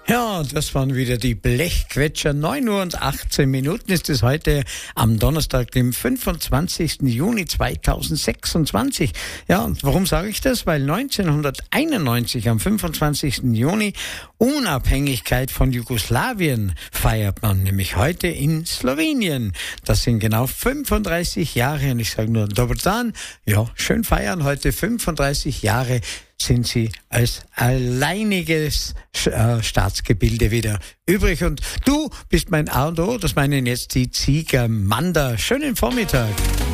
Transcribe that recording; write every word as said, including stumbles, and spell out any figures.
Ja, das waren wieder die Blechquetscher. neun Uhr und achtzehn Minuten ist es heute am Donnerstag, dem fünfundzwanzigsten Juni zweitausendsechsundzwanzig. Ja, und warum sage ich das? Weil neunzehnhunderteinundneunzig am fünfundzwanzigsten Juni Unabhängigkeit von Jugoslawien feiert man, nämlich heute in Slowenien. Das sind genau fünfunddreißig Jahre und ich sage nur Dobar dan. Ja, schön feiern heute fünfunddreißig Jahre sind sie als alleiniges äh, Staatsgebilde wieder übrig. Und du bist mein A und O, das meinen jetzt die Ziegermander. Schönen Vormittag.